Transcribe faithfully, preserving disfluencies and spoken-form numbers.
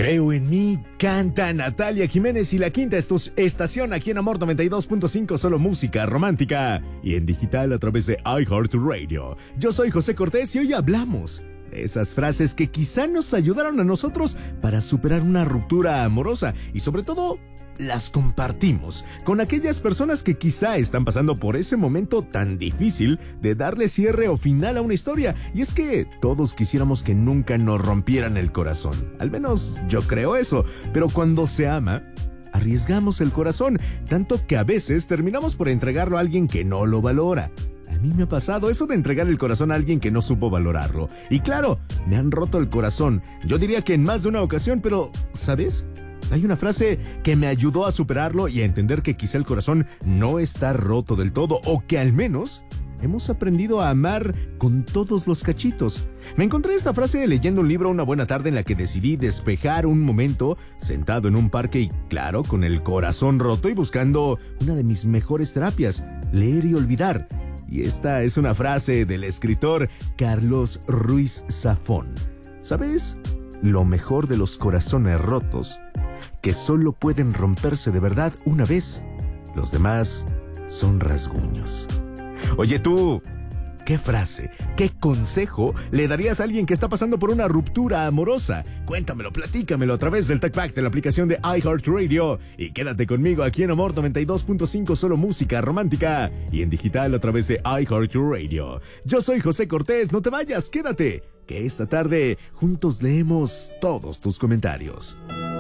Creo en mí, canta Natalia Jiménez y La Quinta estos, estación aquí en Amor noventa y dos punto cinco, solo música romántica y en digital a través de iHeartRadio. Yo soy José Cortés y hoy hablamos de esas frases que quizá nos ayudaron a nosotros para superar una ruptura amorosa y sobre todo las compartimos con aquellas personas que quizá están pasando por ese momento tan difícil de darle cierre o final a una historia. Y es que todos quisiéramos que nunca nos rompieran el corazón. Al menos yo creo eso. Pero cuando se ama, arriesgamos el corazón, tanto que a veces terminamos por entregarlo a alguien que no lo valora. A mí me ha pasado eso de entregar el corazón a alguien que no supo valorarlo. Y claro, me han roto el corazón. Yo diría que en más de una ocasión, pero ¿sabes? Hay una frase que me ayudó a superarlo y a entender que quizá el corazón no está roto del todo, o que al menos hemos aprendido a amar con todos los cachitos. Me encontré esta frase leyendo un libro una buena tarde en la que decidí despejar un momento sentado en un parque y, claro, con el corazón roto y buscando una de mis mejores terapias, leer y olvidar. Y esta es una frase del escritor Carlos Ruiz Zafón. ¿Sabes? Lo mejor de los corazones rotos, que solo pueden romperse de verdad una vez. Los demás son rasguños. Oye tú, ¿qué frase, qué consejo le darías a alguien que está pasando por una ruptura amorosa? Cuéntamelo, platícamelo a través del TalkBack de la aplicación de iHeartRadio. Y quédate conmigo aquí en Amor noventa y dos punto cinco, solo música romántica. Y en digital a través de iHeartRadio. Yo soy José Cortés, no te vayas, quédate, que esta tarde juntos leemos todos tus comentarios.